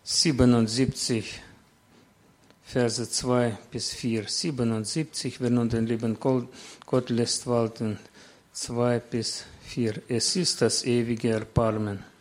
77, Verse 2 bis 4. 77, wer nun den lieben Gott lässt walten, 2 bis 4. Es ist das ewige Erbarmen.